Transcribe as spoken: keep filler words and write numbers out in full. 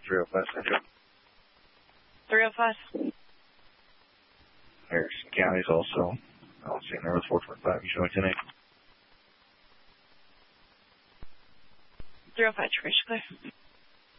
three oh five Central. three oh five. Harrison County is also on Saint North four twenty-five. You showing ten eight. three oh five, Trish, clear.